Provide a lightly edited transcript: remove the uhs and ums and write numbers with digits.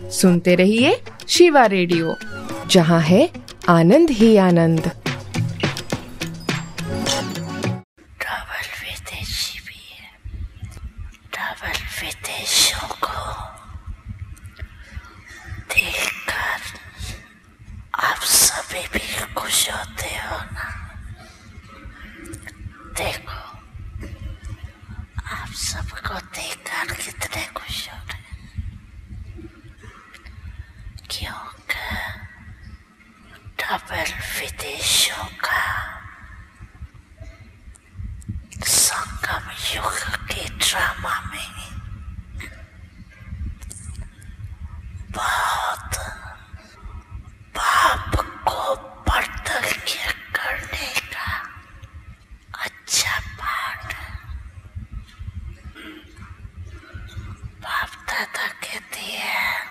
सुनते रहिए शिवा रेडियो, जहाँ है आनंद ही आनंद। ट्रैवल विदेशी भी है। ट्रैवल विदेशों को देखकर आप सभी भी खुश होते हो ना। देखो आप सबको देखकर कितने खुश हो रहे हैं, क्योंकि ट्रैवल विदेशों का संगम युग के ड्रामा में बहुत पाप को प्रत्यक्ष करने का अच्छा पाठ। बाप दादा कहती है